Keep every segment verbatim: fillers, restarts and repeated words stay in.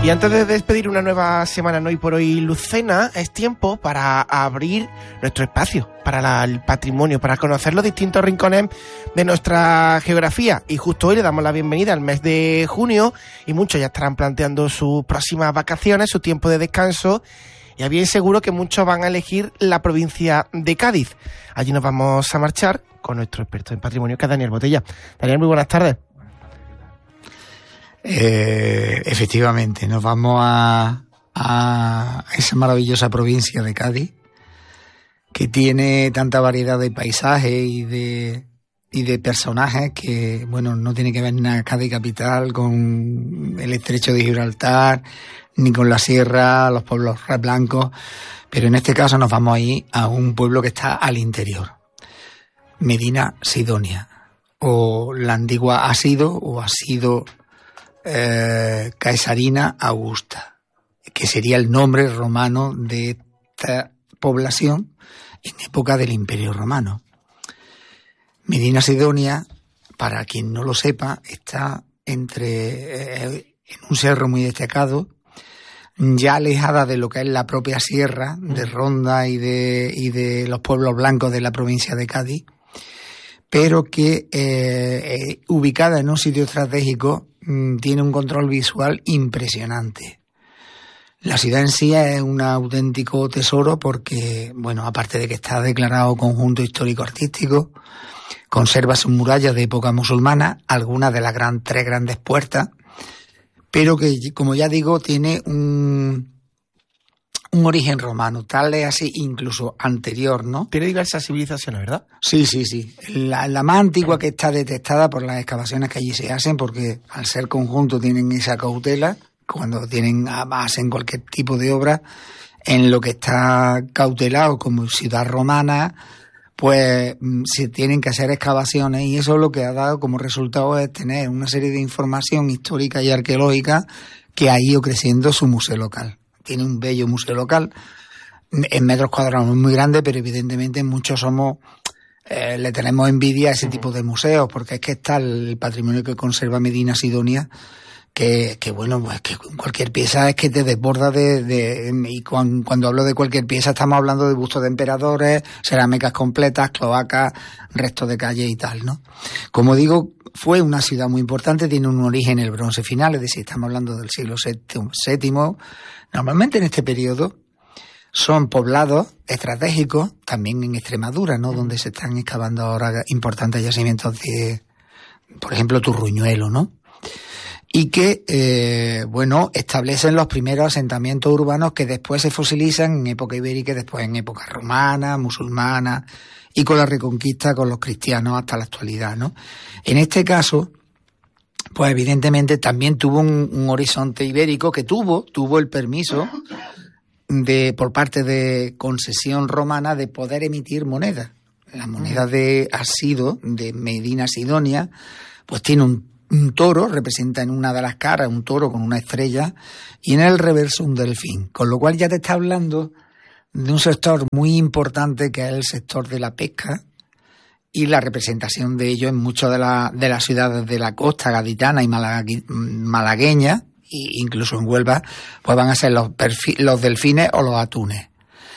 Y antes de despedir una nueva semana en Hoy por Hoy Lucena, es tiempo para abrir nuestro espacio para la, el patrimonio, para conocer los distintos rincones de nuestra geografía. Y justo hoy le damos la bienvenida al mes de junio y muchos ya estarán planteando sus próximas vacaciones, su tiempo de descanso. Y a bien seguro que muchos van a elegir la provincia de Cádiz. Allí nos vamos a marchar con nuestro experto en patrimonio, que es Daniel Botella. Daniel, muy buenas tardes. Eh, efectivamente, nos vamos a, a esa maravillosa provincia de Cádiz, que tiene tanta variedad de paisajes y de, y de personajes que, bueno, no tiene que ver nada Cádiz capital con el estrecho de Gibraltar, ni con la sierra, los pueblos blancos, pero en este caso nos vamos a ir a un pueblo que está al interior, Medina Sidonia, o la antigua Asido, o Asido Eh, Caesarina Augusta, que sería el nombre romano de esta población en época del Imperio Romano. Medina Sidonia, para quien no lo sepa, está entre eh, en un cerro muy destacado, ya alejada de lo que es la propia sierra de Ronda y de, y de los pueblos blancos de la provincia de Cádiz, pero que eh, eh, ubicada en un sitio estratégico tiene un control visual impresionante. La ciudad en sí es un auténtico tesoro porque, bueno, aparte de que está declarado conjunto histórico-artístico, conserva sus murallas de época musulmana, algunas de las gran, tres grandes puertas, pero que, como ya digo, tiene un, un origen romano, tal es así incluso anterior, ¿no? Tiene diversas civilizaciones, ¿verdad? Sí, sí, sí. La, la más antigua que está detectada por las excavaciones que allí se hacen, porque al ser conjunto tienen esa cautela, cuando tienen hacen cualquier tipo de obra, en lo que está cautelado como ciudad romana, pues se tienen que hacer excavaciones y eso lo que ha dado como resultado es tener una serie de información histórica y arqueológica que ha ido creciendo su museo local. Tiene un bello museo local, en metros cuadrados muy grande, pero evidentemente muchos somos, eh, le tenemos envidia a ese tipo de museos, porque es que está el patrimonio que conserva Medina Sidonia, que, que bueno, pues que cualquier pieza es que te desborda de, de y cuando, cuando hablo de cualquier pieza estamos hablando de bustos de emperadores, cerámicas completas, cloacas, restos de calle y tal, ¿no? Como digo, fue una ciudad muy importante, tiene un origen en el bronce final, es decir, estamos hablando del siglo séptimo. Normalmente en este periodo son poblados estratégicos, también en Extremadura, ¿no? Donde se están excavando ahora importantes yacimientos de, por ejemplo, Turruñuelo, ¿no? Y que, eh, bueno, establecen los primeros asentamientos urbanos que después se fosilizan en época ibérica y después en época romana, musulmana y con la reconquista con los cristianos hasta la actualidad, ¿no? En este caso, pues evidentemente también tuvo un, un horizonte ibérico que tuvo, tuvo el permiso de por parte de concesión romana de poder emitir moneda. La moneda de Asido, de Medina Sidonia, pues tiene un Un toro, representa en una de las caras un toro con una estrella y en el reverso un delfín, con lo cual ya te está hablando de un sector muy importante que es el sector de la pesca y la representación de ello en muchas de, la, de las ciudades de la costa gaditana y malagui, malagueña, e incluso en Huelva, pues van a ser los, perfil, los delfines o los atunes.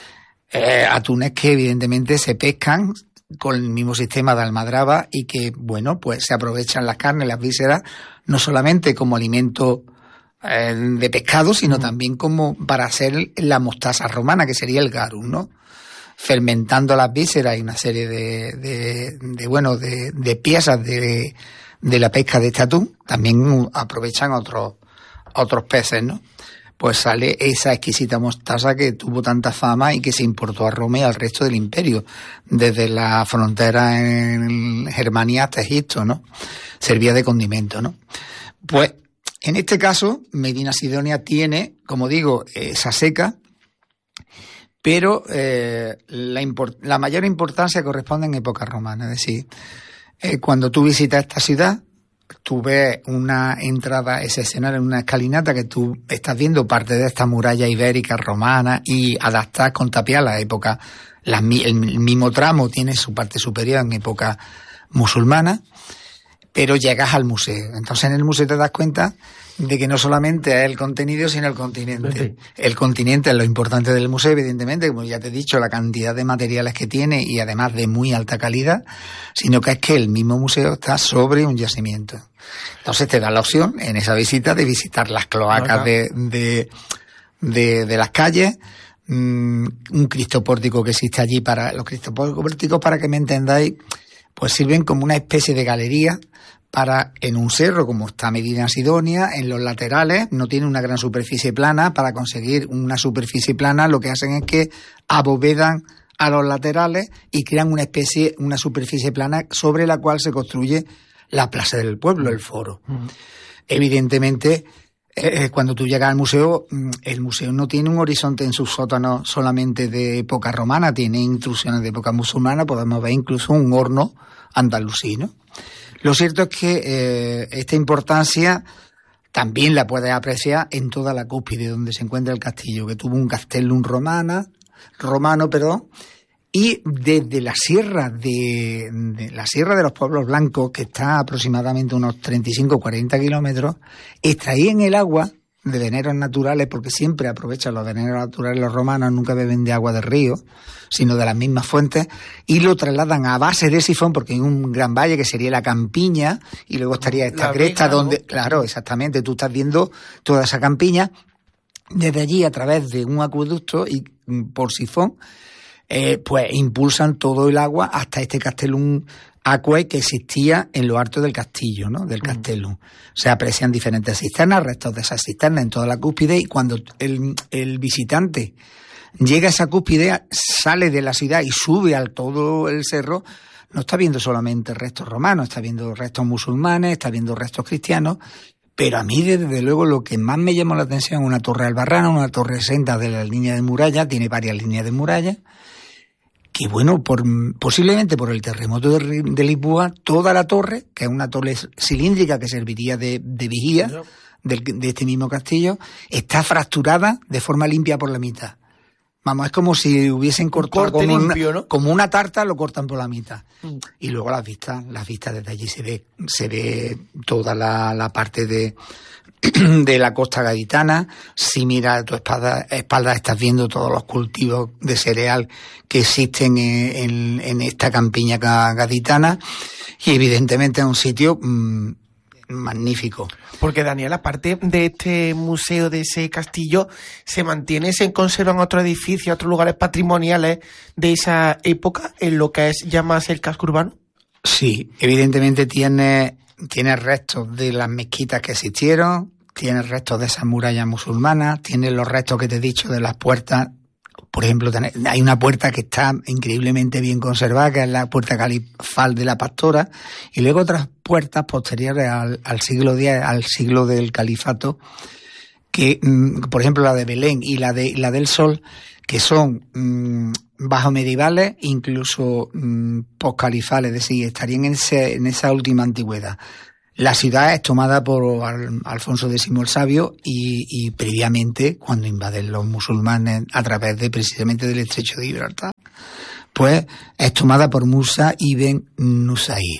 Eh, atunes que evidentemente se pescan con el mismo sistema de almadraba y que, bueno, pues se aprovechan las carnes, las vísceras, no solamente como alimento eh, de pescado, sino también como para hacer la mostaza romana, que sería el garum, ¿no? Fermentando las vísceras y una serie de, de, de bueno, de, de piezas de, de la pesca de este atún, también aprovechan otros, otros peces, ¿no? Pues sale esa exquisita mostaza que tuvo tanta fama y que se importó a Roma y al resto del imperio, desde la frontera en Germania hasta Egipto, ¿no? Servía de condimento, ¿no? Pues, en este caso, Medina Sidonia tiene, como digo, esa seca, pero eh, la, import- la mayor importancia corresponde en época romana, es decir, eh, cuando tú visitas esta ciudad, tú ves una entrada excepcional en una escalinata que tú estás viendo parte de esta muralla ibérica romana y adaptada con tapial a la época, la, el mismo tramo tiene su parte superior en época musulmana, pero llegas al museo. Entonces en el museo te das cuenta de que no solamente es el contenido, sino el continente. Sí. El continente es lo importante del museo, evidentemente, como ya te he dicho, la cantidad de materiales que tiene y además de muy alta calidad, sino que es que el mismo museo está sobre un yacimiento. Entonces te da la opción en esa visita de visitar las cloacas de, de, de, de las calles, mmm, un cristopórtico que existe allí para, los cristopórticos, para que me entendáis, pues sirven como una especie de galería para, en un cerro como está Medina Sidonia, en los laterales no tiene una gran superficie plana. Para conseguir una superficie plana lo que hacen es que abovedan a los laterales y crean una especie, una superficie plana sobre la cual se construye la plaza del pueblo, el foro. Uh-huh. Evidentemente, eh, cuando tú llegas al museo, el museo no tiene un horizonte en sus sótanos solamente de época romana, tiene intrusiones de época musulmana, podemos ver incluso un horno andalusí, ¿no? Lo cierto es que eh, esta importancia también la puedes apreciar en toda la cúspide donde se encuentra el castillo, que tuvo un castellum romana, romano, perdón, y desde la sierra de, de la sierra de los Pueblos Blancos, que está a aproximadamente unos treinta y cinco a cuarenta kilómetros, extraían el agua de veneros naturales, porque siempre aprovechan los veneros naturales los romanos, nunca beben de agua de río, sino de las mismas fuentes, y lo trasladan a base de sifón, porque hay un gran valle que sería la campiña, y luego estaría esta la cresta Vega, donde, ¿no? Claro, exactamente, tú estás viendo toda esa campiña, desde allí a través de un acueducto y por sifón, eh, pues impulsan todo el agua hasta este castellum aquae que existía en lo alto del castillo, ¿no? Del castellum. Mm. Se aprecian diferentes cisternas, restos de esas cisternas en toda la cúspide, y cuando el, el visitante llega a esa cúspide, sale de la ciudad y sube al todo el cerro, no está viendo solamente restos romanos, está viendo restos musulmanes, está viendo restos cristianos, pero a mí desde luego lo que más me llamó la atención es una torre albarrana, una torre senda de la línea de muralla, tiene varias líneas de muralla, que bueno, por, posiblemente por el terremoto de, de Lisboa, toda la torre, que es una torre cilíndrica que serviría de, de vigía no. del, de este mismo castillo, está fracturada de forma limpia por la mitad. Vamos, es como si hubiesen cortado como, limpio, una, ¿no? como una tarta, lo cortan por la mitad. Mm. Y luego las vistas, las vistas desde allí se ve, se ve toda la, la parte de, de la costa gaditana. Si miras a tu espalda, espalda estás viendo todos los cultivos de cereal que existen en, en, en esta campiña gaditana. Y evidentemente es un sitio mmm, magnífico. Porque, Daniel, aparte de este museo, de ese castillo, ¿se mantiene, se conservan otros edificios, otros lugares patrimoniales de esa época en lo que es ya más el casco urbano? Sí, evidentemente tiene, tiene restos de las mezquitas que existieron, tiene restos de esas murallas musulmanas, tiene los restos que te he dicho de las puertas. Por ejemplo, hay una puerta que está increíblemente bien conservada, que es la puerta califal de la Pastora, y luego otras puertas posteriores al, al siglo diez, al siglo del califato, que, por ejemplo, la de Belén y la de la del Sol, que son mmm, bajo medievales, incluso mmm, postcalifales, es decir, estarían en, ese, en esa última antigüedad. La ciudad es tomada por Alfonso X el Sabio y, y previamente, cuando invaden los musulmanes a través de precisamente del Estrecho de Gibraltar, pues es tomada por Musa ibn Nusair.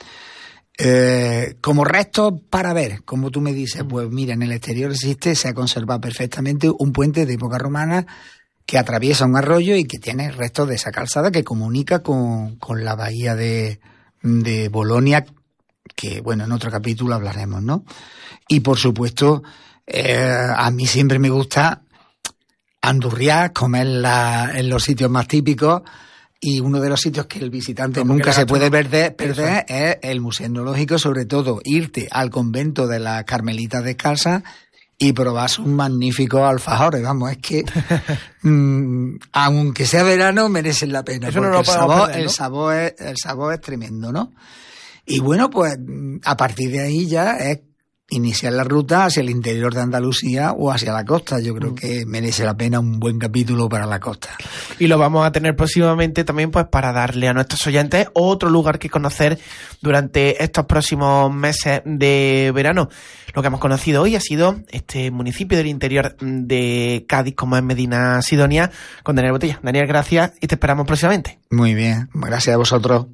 Eh, como restos para ver, como tú me dices, pues mira, en el exterior existe, se ha conservado perfectamente un puente de época romana que atraviesa un arroyo y que tiene restos de esa calzada que comunica con, con la bahía de, de Bolonia, que bueno, en otro capítulo hablaremos, ¿no? Y por supuesto, eh, a mí siempre me gusta andurriar, comer la, en los sitios más típicos, y uno de los sitios que el visitante Como nunca se puede perder, perder es el Museo Etnológico, sobre todo irte al convento de las Carmelitas Descalzas y probar sus magníficos alfajores. Vamos, es que mmm, aunque sea verano merecen la pena, Eso porque no el, sabor, perder, ¿no? el, sabor es, el sabor es tremendo, ¿no? Y bueno, pues a partir de ahí ya es iniciar la ruta hacia el interior de Andalucía o hacia la costa. Yo creo que merece la pena un buen capítulo para la costa. Y lo vamos a tener próximamente también, pues para darle a nuestros oyentes otro lugar que conocer durante estos próximos meses de verano. Lo que hemos conocido hoy ha sido este municipio del interior de Cádiz, como es Medina Sidonia, con Daniel Botella. Daniel, gracias y te esperamos próximamente. Muy bien, gracias a vosotros.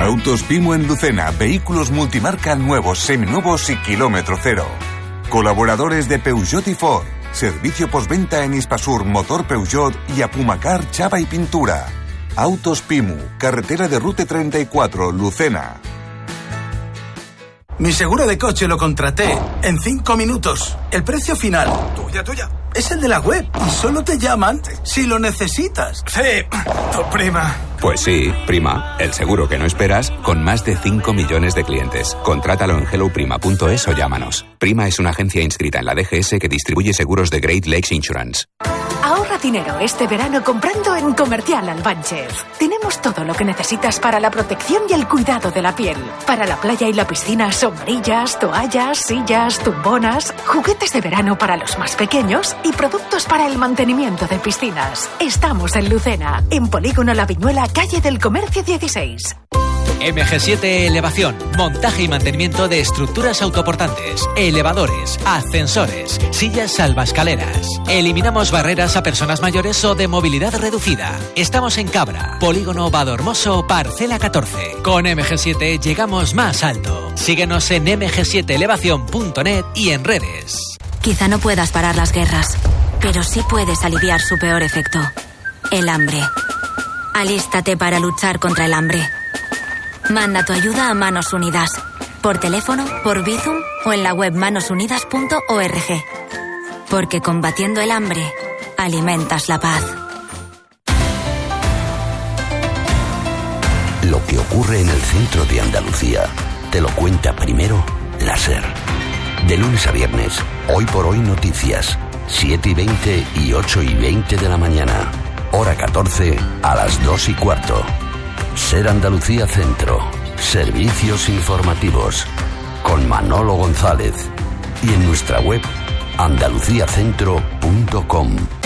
Autos Pimu en Lucena, vehículos multimarca nuevos, seminuevos y kilómetro cero. Colaboradores de Peugeot y Ford. Servicio postventa en Hispasur, Motor Peugeot y Apumacar, Chapa y Pintura. Autos Pimu, carretera de Rute treinta y cuatro, Lucena. Mi seguro de coche lo contraté en cinco minutos. El precio final, tuya, tuya, es el de la web y solo te llaman si lo necesitas. Sí, tu prima. Pues sí, prima, el seguro que no esperas con más de cinco millones de clientes. Contrátalo en hello prima punto es o llámanos. Prima es una agencia inscrita en la D G S que distribuye seguros de Great Lakes Insurance. Ahorra dinero este verano comprando en Comercial Albánchez. Tenemos todo lo que necesitas para la protección y el cuidado de la piel. Para la playa y la piscina, sombrillas, toallas, sillas, tumbonas, juguetes de verano para los más pequeños y productos para el mantenimiento de piscinas. Estamos en Lucena, en Polígono La Viñuela, calle del Comercio dieciséis. M G siete Elevación, montaje y mantenimiento de estructuras autoportantes, elevadores, ascensores, sillas salvaescaleras. Eliminamos barreras a personas mayores o de movilidad reducida. Estamos en Cabra, Polígono Badormoso, parcela catorce. Con M G siete llegamos más alto. Síguenos en eme ge siete elevación punto net y en redes. Quizá no puedas parar las guerras, pero sí puedes aliviar su peor efecto, el hambre. Alístate para luchar contra el hambre. Manda tu ayuda a Manos Unidas, por teléfono, por Bizum o en la web manos unidas punto org. Porque combatiendo el hambre, alimentas la paz. Lo que ocurre en el centro de Andalucía te lo cuenta primero la SER. De lunes a viernes, Hoy por Hoy Noticias, siete y veinte y ocho y veinte de la mañana. Hora catorce a las dos y cuarto. SER Andalucía Centro. Servicios informativos. Con Manolo González. Y en nuestra web andalucía centro punto com.